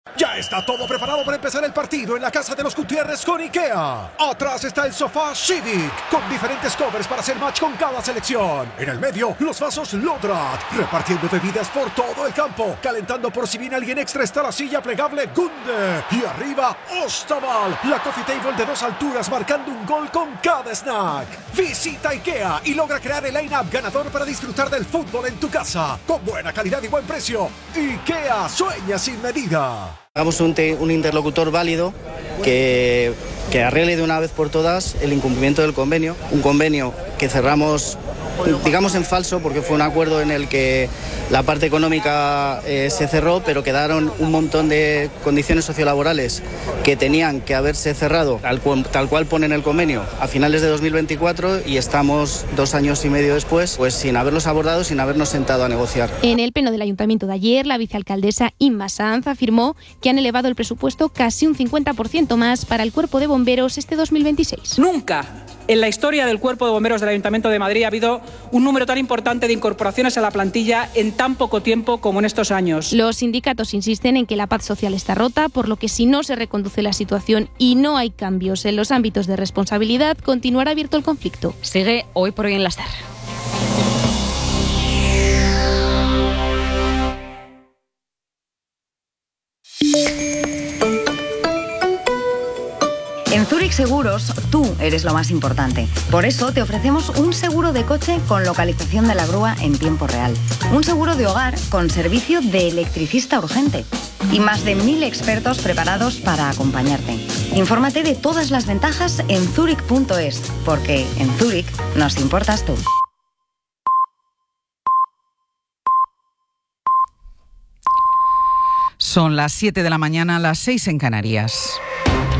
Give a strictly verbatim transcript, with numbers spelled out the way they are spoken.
Ya está todo preparado para empezar el partido en la casa de los Gutiérrez con IKEA. Atrás está el sofá Civic, con diferentes covers para hacer match con cada selección. En el medio, los vasos Lodrat, repartiendo bebidas por todo el campo. Calentando por si viene alguien extra está la silla plegable Gunde. Y arriba, Ostaval, la coffee table de dos alturas marcando un gol con cada snack. Visita IKEA y logra crear el line-up ganador para disfrutar del fútbol en tu casa. Con buena calidad y buen precio. IKEA sueña sin medida. Hagamos un, te, un interlocutor válido que, que arregle de una vez por todas el incumplimiento del convenio. Un convenio que cerramos, digamos, en falso, porque fue un acuerdo en el que la parte económica eh, se cerró, pero quedaron un montón de condiciones sociolaborales que tenían que haberse cerrado tal cual, tal cual pone en el convenio a finales de dos mil veinticuatro, y estamos dos años y medio después pues sin haberlos abordado, sin habernos sentado a negociar. En el pleno del ayuntamiento de ayer, la vicealcaldesa Inma Sanz afirmó que han elevado el presupuesto casi un cincuenta por ciento más para el cuerpo de bomberos este dos mil veintiséis. Nunca en la historia del Cuerpo de Bomberos del Ayuntamiento de Madrid ha habido un número tan importante de incorporaciones a la plantilla en tan poco tiempo como en estos años. Los sindicatos insisten en que la paz social está rota, por lo que si no se reconduce la situación y no hay cambios en los ámbitos de responsabilidad, continuará abierto el conflicto. Sigue hoy por hoy en la SER. En Zurich Seguros, tú eres lo más importante. Por eso te ofrecemos un seguro de coche con localización de la grúa en tiempo real. Un seguro de hogar con servicio de electricista urgente. Y más de mil expertos preparados para acompañarte. Infórmate de todas las ventajas en zurich punto es, porque en Zurich nos importas tú. Son las siete de la mañana, las seis en Canarias.